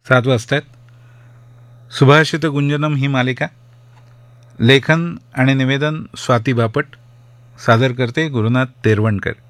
7 वाजतायत. सुभाषित गुंजनम ही मालिका. लेखन आणि निवेदन स्वाती बापट. सादर करते गुरुनाथ तेरवणकर.